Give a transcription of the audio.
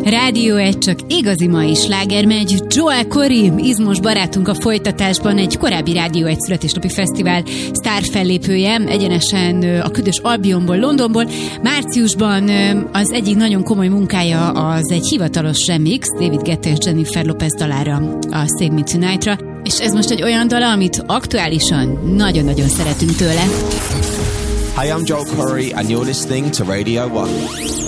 Rádió 1 csak igazi mai sláger megy. Joel Corry, izmos barátunk a folytatásban, egy korábbi Rádió 1 születésnapi fesztivál sztár fellépője, egyenesen a Ködös Albionból, Londonból. Márciusban az egyik nagyon komoly munkája az egy hivatalos remix, David Guetta és Jennifer Lopez dalára, a Save Me Tonight-ra, és ez most egy olyan dala, amit aktuálisan nagyon-nagyon szeretünk tőle. Hi, I'm Joel Corry and you're listening to Radio 1.